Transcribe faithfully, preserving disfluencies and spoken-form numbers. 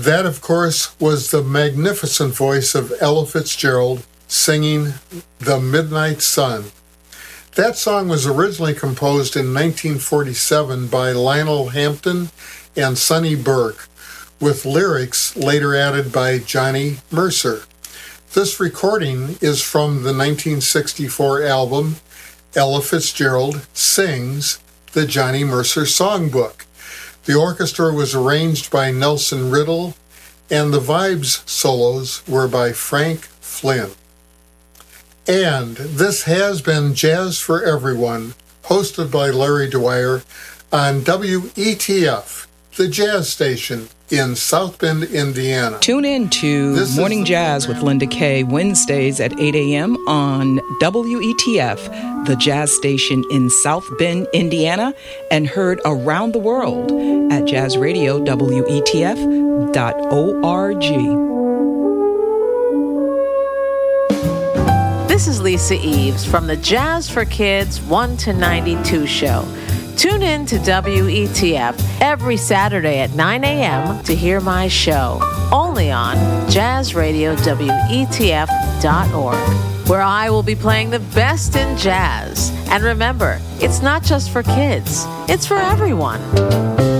That, of course, was the magnificent voice of Ella Fitzgerald singing The Midnight Sun. That song was originally composed in nineteen forty-seven by Lionel Hampton and Sonny Burke, with lyrics later added by Johnny Mercer. This recording is from the nineteen sixty-four album Ella Fitzgerald Sings the Johnny Mercer Songbook. The orchestra was arranged by Nelson Riddle, and the vibes solos were by Frank Flynn. And this has been Jazz for Everyone, hosted by Larry Dwyer on W E T F, the jazz station in South Bend, Indiana. Tune in to this Morning Jazz with Linda Kay, Wednesdays at eight a.m. on W E T F, the jazz station in South Bend, Indiana, and heard around the world at jazz radio W E T F dot org. This is Lisa Eves from the Jazz for Kids one to ninety-two show. Tune in to W E T F every Saturday at nine a.m. to hear my show, only on jazz radio W E T F dot org, where I will be playing the best in jazz. And remember, it's not just for kids, it's for everyone.